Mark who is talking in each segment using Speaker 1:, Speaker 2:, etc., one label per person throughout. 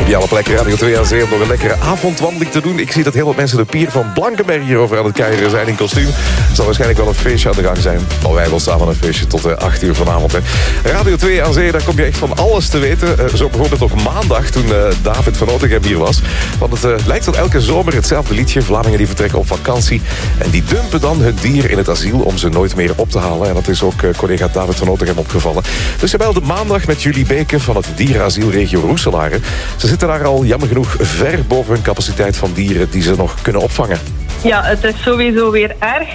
Speaker 1: Ideale plek, Radio 2 aan Zee, om nog een lekkere avondwandeling te doen. Ik zie dat heel wat mensen de pier van Blankenberg hierover aan het kijken zijn in kostuum. Er zal waarschijnlijk wel een feestje aan de gang zijn. Maar wij wel samen een feestje tot 8 uur vanavond. Hè. Radio 2 aan Zee, daar kom je echt van alles te weten. Zo bijvoorbeeld ook maandag, toen David van Otegem hier was. Want het lijkt wel elke zomer hetzelfde liedje. Vlamingen die vertrekken op vakantie. En die dumpen dan hun dier in het asiel om ze nooit meer op te halen. En dat is ook collega David van Otegem opgevallen. Dus ze belde maandag met Julie Beke van het dierenasielregio Roeselare. Ze zitten daar al jammer genoeg ver boven hun capaciteit van dieren die ze nog kunnen opvangen.
Speaker 2: Ja, het is sowieso weer erg.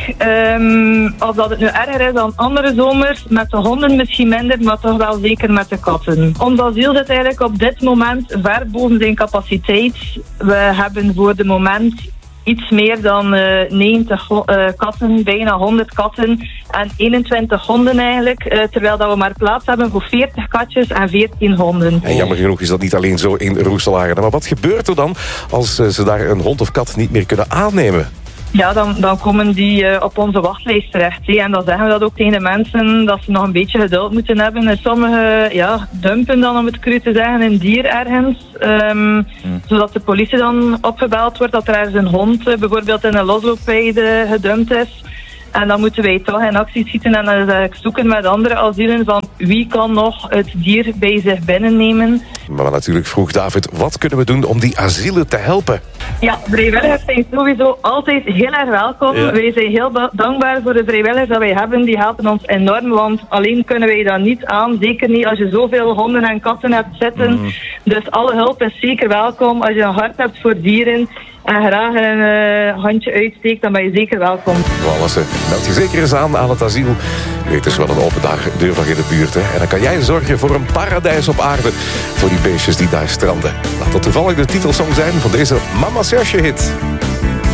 Speaker 2: Of dat het nu erger is dan andere zomers, met de honden misschien minder, maar toch wel zeker met de katten. Ons asiel zit eigenlijk op dit moment ver boven zijn capaciteit. We hebben voor de moment iets meer dan 90 katten, bijna 100 katten en 21 honden eigenlijk. Terwijl dat we maar plaats hebben voor 40 katjes en 14 honden.
Speaker 1: En jammer genoeg is dat niet alleen zo in Roeselare. Maar wat gebeurt er dan als ze daar een hond of kat niet meer kunnen aannemen?
Speaker 2: Ja, dan komen die op onze wachtlijst terecht. En dan zeggen we dat ook tegen de mensen, dat ze nog een beetje geduld moeten hebben. En sommigen dumpen dan, om het cru te zeggen, een dier ergens. Zodat de politie dan opgebeld wordt dat er ergens een hond bijvoorbeeld in een losloopweide gedumpt is. En dan moeten wij toch in actie schieten en dan zoeken met andere asielen van wie kan nog het dier bij zich binnennemen.
Speaker 1: Maar natuurlijk vroeg David, wat kunnen we doen om die asielen te helpen?
Speaker 2: Ja, vrijwilligers zijn sowieso altijd heel erg welkom. Ja. Wij zijn heel dankbaar voor de vrijwilligers dat wij hebben. Die helpen ons enorm, want alleen kunnen wij dat niet aan. Zeker niet als je zoveel honden en katten hebt zitten. Dus alle hulp is zeker welkom. Als je een hart hebt voor dieren en graag een handje uitsteekt, dan ben je zeker welkom.
Speaker 1: Wallace, meld je zeker eens aan het asiel. Je weet dus wel een open deurdag in de buurt. Hè? En dan kan jij zorgen voor een paradijs op aarde voor die beestjes die daar stranden. Laat dat toevallig de titelsong zijn van deze Mama Serge hit.